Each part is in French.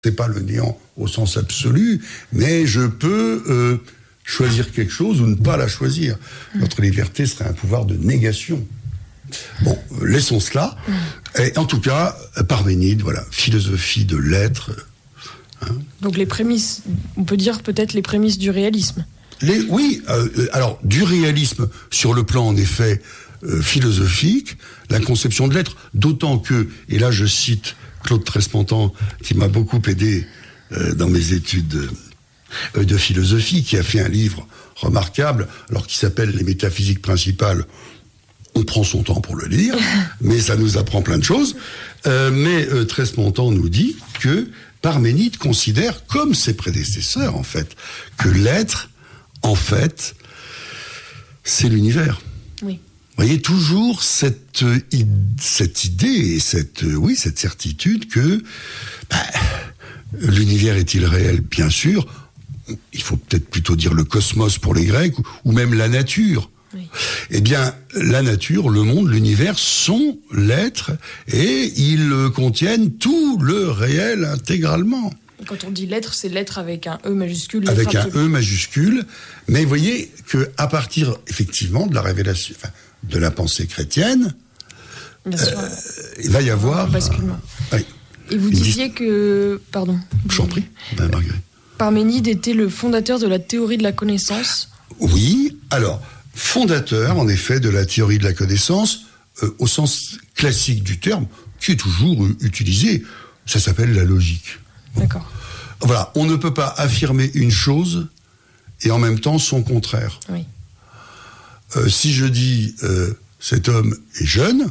C'est pas le néant au sens absolu, mais je peux choisir quelque chose ou ne pas la choisir. Notre liberté serait un pouvoir de négation. Bon, laissons cela. Et en tout cas, Parménide, voilà, philosophie de l'être. Donc les prémices, on peut dire peut-être les prémices du réalisme. Oui, alors du réalisme sur le plan en effet philosophique, la conception de l'être, d'autant que, et là je cite Claude Trespontant, qui m'a beaucoup aidé dans mes études de philosophie, qui a fait un livre remarquable, alors qui s'appelle Les métaphysiques principales. On prend son temps pour le lire, mais ça nous apprend plein de choses. Mais Trespontant nous dit que Parménide considère, comme ses prédécesseurs en fait, que l'être, en fait, c'est l'univers. Oui. Vous voyez toujours cette idée et cette certitude que l'univers est-il réel? Bien sûr. Il faut peut-être plutôt dire le cosmos pour les Grecs, ou même la nature. Oui. Eh bien, la nature, le monde, l'univers sont l'être et ils contiennent tout le réel intégralement. Et quand on dit l'être, c'est l'être avec un E majuscule. Avec un E majuscule. Mais vous voyez qu'à partir, effectivement, de la révélation, de la pensée chrétienne, il va y avoir... un basculement. Oui. Et vous disiez que... Pardon. Je t'en prie, Marguerite. Parménide était le fondateur de la théorie de la connaissance. Oui, alors, fondateur, en effet, de la théorie de la connaissance, au sens classique du terme, qui est toujours utilisé, ça s'appelle la logique. D'accord. Voilà, on ne peut pas affirmer une chose et en même temps son contraire. Oui. Si je dis cet homme est jeune,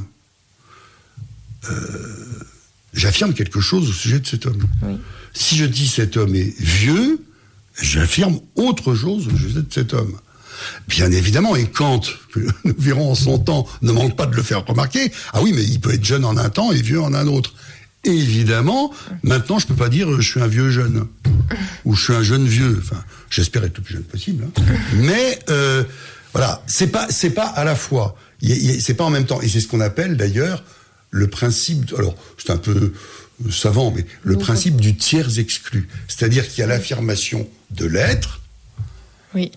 j'affirme quelque chose au sujet de cet homme. Oui. Si je dis cet homme est vieux, j'affirme autre chose au sujet de cet homme. Bien évidemment, et Kant, que nous verrons en son temps, ne manque pas de le faire remarquer. Ah oui, mais il peut être jeune en un temps et vieux en un autre. Et évidemment, maintenant, je peux pas dire je suis un vieux jeune ou je suis un jeune vieux. Enfin, j'espère être le plus jeune possible. Hein. Mais voilà, c'est pas à la fois. C'est pas en même temps. Et c'est ce qu'on appelle d'ailleurs le principe. Alors, c'est un peu savant, mais le principe du tiers exclu. C'est-à-dire qu'il y a l'affirmation de l'être. Oui.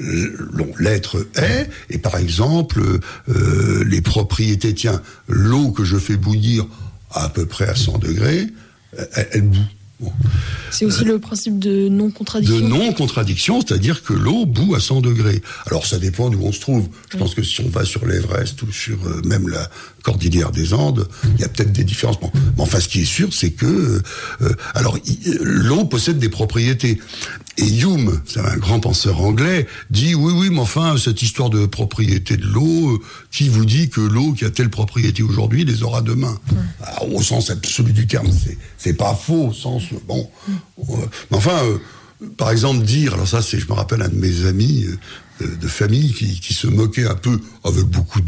L'être est, et par exemple, les propriétés, tiens, l'eau que je fais bouillir à peu près à 100 degrés, elle bout. Bon. C'est aussi le principe de non-contradiction. De non-contradiction, c'est-à-dire que l'eau bout à 100 degrés. Alors ça dépend d'où on se trouve. Je pense que si on va sur l'Everest ou sur même la cordillère des Andes, il y a peut-être des différences. Bon. Mais enfin, ce qui est sûr, c'est que l'eau possède des propriétés. Et Hume, c'est un grand penseur anglais, dit oui, mais enfin, cette histoire de propriété de l'eau, qui vous dit que l'eau qui a telle propriété aujourd'hui les aura demain? Alors, au sens absolu du terme, c'est pas faux, au sens bon. Mais enfin, par exemple, dire, alors ça, je me rappelle un de mes amis de famille qui se moquait un peu avec beaucoup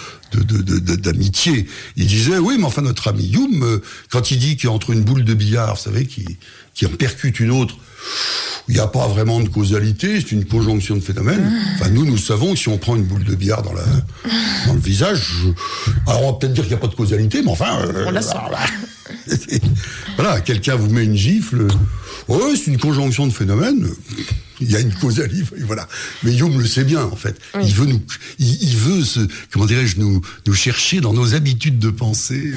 d'amitié. Il disait oui, mais enfin notre ami Hume, quand il dit qu'entre une boule de billard, vous savez, qui en percute une autre, il n'y a pas vraiment de causalité, c'est une conjonction de phénomènes. Enfin, nous savons que si on prend une boule de billard dans le visage, alors on va peut-être dire qu'il n'y a pas de causalité, mais enfin... on la sent. Voilà, quelqu'un vous met une gifle, c'est une conjonction de phénomènes, il y a une causalité, voilà. Mais Hume le sait bien, en fait. Oui. Il veut comment dirais-je, nous chercher dans nos habitudes de pensée.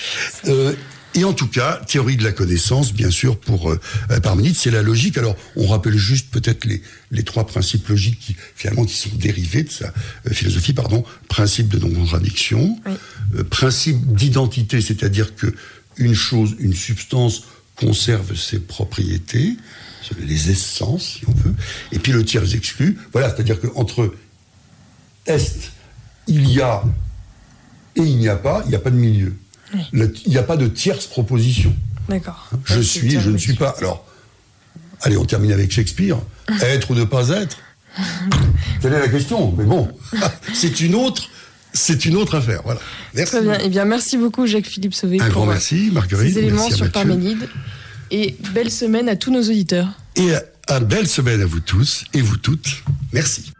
Et en tout cas, théorie de la connaissance, bien sûr, pour Parménide, c'est la logique. Alors, on rappelle juste peut-être les trois principes logiques qui sont dérivés de sa philosophie, principe de non-contradiction, oui. Principe d'identité, c'est-à-dire que une chose, une substance conserve ses propriétés, les essences, si on veut, et puis le tiers exclu, voilà, c'est-à-dire qu'entre est, il y a, et il n'y a pas de milieu. Oui. Il n'y a pas de tierce proposition. D'accord. Je suis et je ne suis pas. Alors, allez, on termine avec Shakespeare. Être ou ne pas être? Quelle est la question? Mais bon, c'est une autre affaire. Voilà. Merci. Très bien. Eh bien, merci beaucoup, Jacques-Philippe Sauvé. Un grand merci, Marguerite. Ces éléments merci sur Parménide. Et belle semaine à tous nos auditeurs. Et une belle semaine à vous tous et vous toutes. Merci.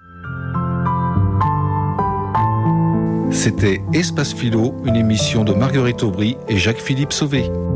C'était Espace Philo, une émission de Marguerite Aubry et Jacques-Philippe Sauvé.